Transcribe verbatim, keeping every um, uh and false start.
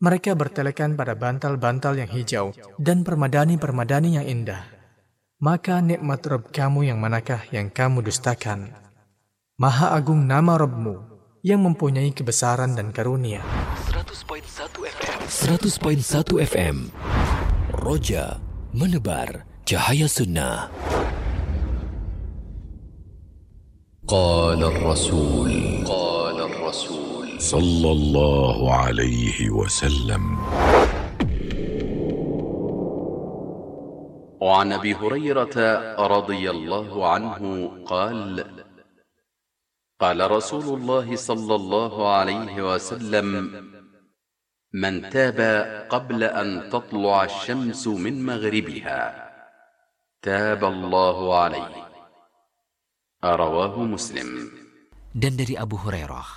Mereka bertelekan pada bantal-bantal yang hijau dan permadani-permadani yang indah. Maka nikmat Rabb kamu yang manakah yang kamu dustakan? Maha agung nama Rabbmu yang mempunyai kebesaran dan karunia. seratus koma satu F M seratus koma satu F M Roja menebar cahaya sunnah. Qala ar-rasul Qala ar-rasul sallallahu alaihi wasallam. وعن أبي هريرة رضي الله عنه قال قال رسول الله صلى الله عليه وسلم من تاب قبل أن تطلع الشمس من مغربها تاب الله عليه. رواه مسلم. Dan dari Abu Hurairah